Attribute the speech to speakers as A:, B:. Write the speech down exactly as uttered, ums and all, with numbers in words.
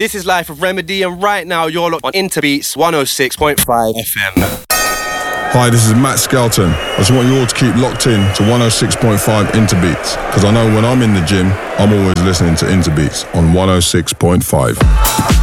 A: This is Life of Remedy, and right now you're locked on Interbeats one oh six point five F M.
B: Hi, this is Matt Skelton. I just want you all to keep locked in to one oh six point five Interbeats, because I know when I'm in the gym, I'm always listening to Interbeats on one oh six point five.